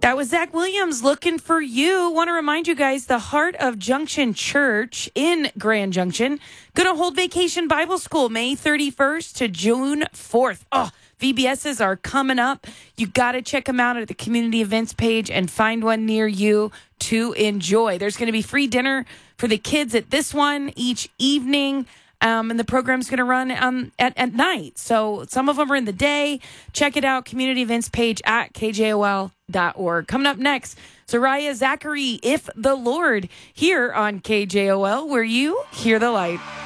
That was Zach Williams, Looking for You. Want to remind you guys, the Heart of Junction Church in Grand Junction going to hold Vacation Bible School May 31st to June 4th. Oh, VBSs are coming up. You got to check them out at the community events page and find one near you to enjoy. There's going to be free dinner for the kids at this one each evening. And the program's going to run at night. So some of them are in the day. Check it out, community events page at kjol.org. Coming up next, Zariah Zachary, If the Lord, here on KJOL, where you hear the light.